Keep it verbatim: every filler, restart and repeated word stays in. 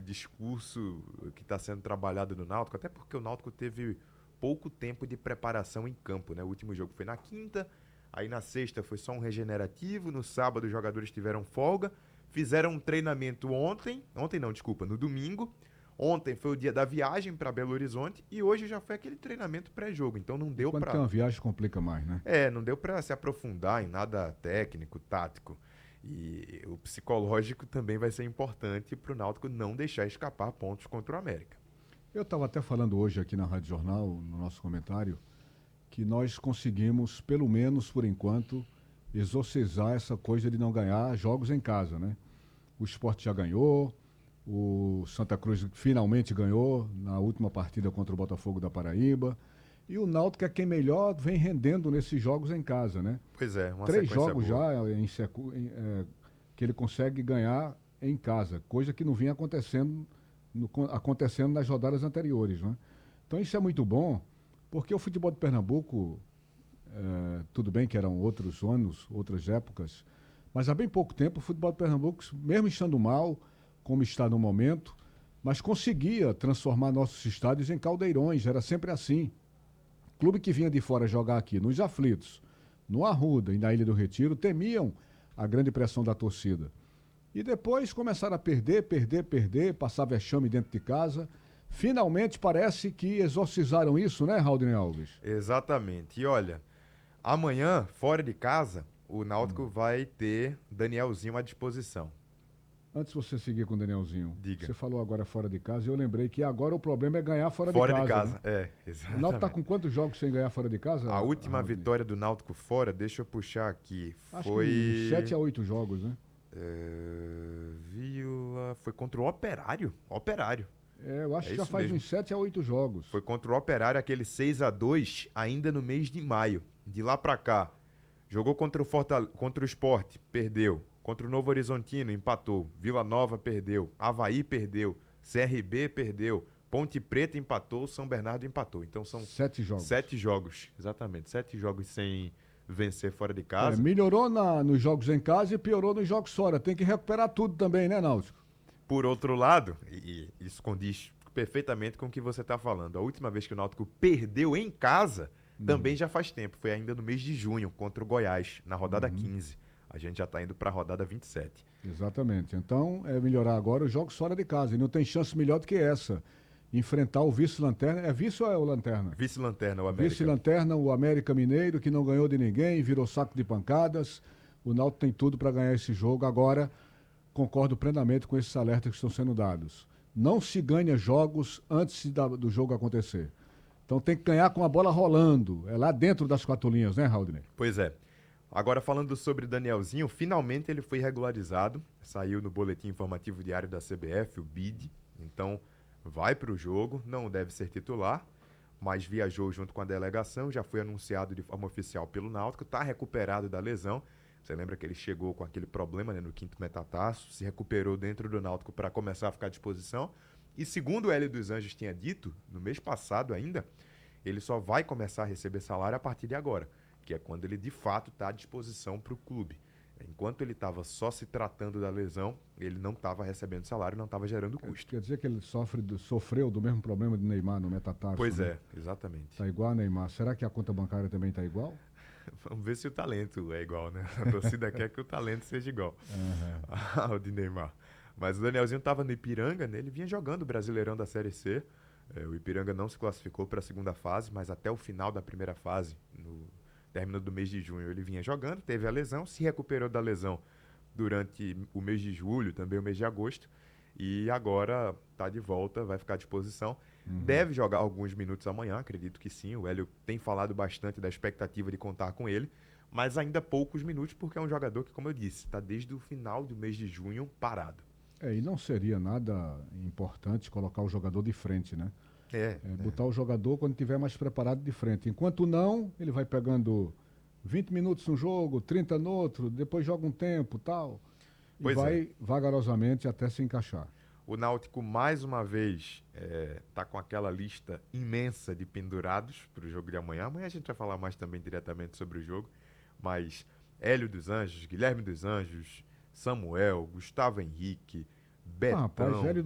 discurso que está sendo trabalhado no Náutico, até porque o Náutico teve pouco tempo de preparação em campo, né? O último jogo foi na quinta, aí na sexta foi só um regenerativo, no sábado os jogadores tiveram folga, fizeram um treinamento ontem, ontem não, desculpa, no domingo. Ontem foi o dia da viagem para Belo Horizonte e hoje já foi aquele treinamento pré-jogo, então não E deu quando tem uma para viagem complica mais, né? é, não deu para se aprofundar em nada técnico, tático. E o psicológico também vai ser importante para o Náutico não deixar escapar pontos contra o América. Eu estava até falando hoje aqui na Rádio Jornal, no nosso comentário, que nós conseguimos, pelo menos por enquanto, exorcizar essa coisa de não ganhar jogos em casa, né? O Sport já ganhou, o Santa Cruz finalmente ganhou na última partida contra o Botafogo da Paraíba. E o Náutico é quem melhor vem rendendo nesses jogos em casa, né? Pois é, uma Três sequência jogos boa. já em, secu- em, é, que ele consegue ganhar em casa, coisa que não vinha acontecendo, no- acontecendo nas rodadas anteriores, né? Então isso é muito bom, porque o futebol de Pernambuco, é, tudo bem que eram outros anos, outras épocas, mas há bem pouco tempo o futebol de Pernambuco, mesmo estando mal, como está no momento, mas conseguia transformar nossos estádios em caldeirões, era sempre assim. Clube que vinha de fora jogar aqui, nos aflitos, no Arruda e na Ilha do Retiro, temiam a grande pressão da torcida. E depois começaram a perder, perder, perder, passar vexame dentro de casa. Finalmente parece que exorcizaram isso, né, Raulden Alves? Exatamente. E olha, amanhã, fora de casa, o Náutico Hum. vai ter Danielzinho à disposição. Antes de você seguir com o Danielzinho, Diga. você falou agora fora de casa e eu lembrei que agora o problema é ganhar fora de Fora de casa, né? casa, é, O Náutico está exatamente. com quantos jogos sem ganhar fora de casa, A última Raulden? vitória do Náutico fora, deixa eu puxar aqui, Acho que uns sete foi... a oito jogos, né? É, Vila... Foi contra o Operário. Operário. É, eu acho É que já isso faz mesmo. uns sete a oito jogos. Foi contra o Operário, aquele seis a dois ainda no mês de maio. De lá pra cá, jogou contra o, Fortale... contra o Sport, perdeu. Contra o Novo Horizontino, empatou. Vila Nova, perdeu. Avaí, perdeu. C R B, perdeu. Ponte Preta, empatou. São Bernardo, empatou. Então são Sete jogos. sete jogos, exatamente. Sete jogos sem vencer fora de É, casa. melhorou na, nos jogos em casa e piorou nos jogos fora. Tem que recuperar tudo também, né, Náutico? Por outro lado, e e isso condiz perfeitamente com o que você está falando, a última vez que o Náutico perdeu em casa também já faz tempo. Foi ainda no mês de junho, contra o Goiás, na rodada quinze. A gente já está indo para a rodada vinte e sete. Exatamente. Então, é melhorar agora os jogos fora de casa. E não tem chance melhor do que essa. Enfrentar o vice-lanterna. É vice ou é o lanterna? Vice-lanterna, o América. Vice-lanterna, o América Mineiro, que não ganhou de ninguém, virou saco de pancadas. O Náutico tem tudo para ganhar esse jogo. Agora, concordo plenamente com esses alertas que estão sendo dados. Não se ganha jogos antes da- do jogo acontecer. Então tem que ganhar com a bola rolando. É lá dentro das quatro linhas, né, Raulden? Pois é. Agora falando sobre Danielzinho, finalmente ele foi regularizado. Saiu no boletim informativo diário da C B F, o B I D. Então vai para o jogo, não deve ser titular, mas viajou junto com a delegação, já foi anunciado de forma oficial pelo Náutico, está recuperado da lesão. Você lembra que ele chegou com aquele problema, né, no quinto metatarso, se recuperou dentro do Náutico para começar a ficar à disposição. E segundo o Hélio dos Anjos tinha dito, no mês passado ainda, ele só vai começar a receber salário a partir de agora, que é quando ele de fato está à disposição para o clube. Enquanto ele estava só se tratando da lesão, ele não estava recebendo salário, não estava gerando custo. Quer dizer que ele sofre do- sofreu do mesmo problema de Neymar no metatarso, Pois né? é, exatamente. Tá igual a Neymar. Será que a conta bancária também tá igual? Vamos ver se o talento é igual, né? A torcida quer que o talento seja igual ao de Neymar. Mas o Danielzinho estava no Ipiranga, né? Ele vinha jogando o Brasileirão da Série C. É, o Ipiranga não se classificou para a segunda fase, mas até o final da primeira fase, no término do mês de junho, ele vinha jogando, teve a lesão, se recuperou da lesão durante o mês de julho, também o mês de agosto, e agora está de volta, vai ficar à disposição. Deve jogar alguns minutos amanhã, acredito que sim. O Hélio tem falado bastante da expectativa de contar com ele, mas ainda poucos minutos, porque é um jogador que, como eu disse, está desde o final do mês de junho parado. É, e não seria nada importante colocar o jogador de frente, né? É, É, botar o jogador quando estiver mais preparado de frente. Enquanto não, ele vai pegando vinte minutos no jogo, trinta no outro, depois joga um tempo tal. E Pois vai é. vagarosamente até se encaixar. O Náutico, mais uma vez, está com aquela lista imensa de pendurados para o jogo de amanhã. Amanhã a gente vai falar mais também diretamente sobre o jogo. Mas Hélio dos Anjos, Guilherme dos Anjos, Samuel, Gustavo Henrique, Ah, rapaz, Betão... Hélio